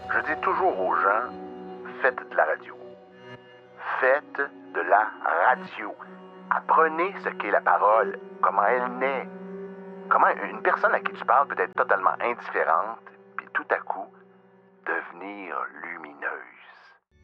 Je dis toujours aux gens, faites de la radio. Faites de la radio. Apprenez ce qu'est la parole, comment elle naît. Comment une personne à qui tu parles peut être totalement indifférente, puis tout à coup, devenir lumineuse.